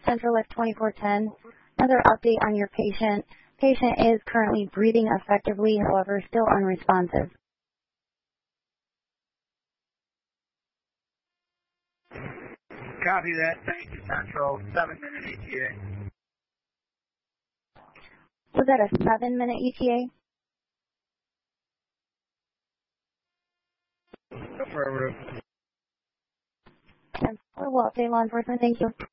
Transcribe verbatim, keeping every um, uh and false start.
Central Lift twenty-four ten. Another update on your patient. Patient is currently breathing effectively, however, still unresponsive. Copy that. Thank you, Central. Seven minute E T A. Was that a seven minute E T A? Affirmative. We'll update law enforcement. Thank you.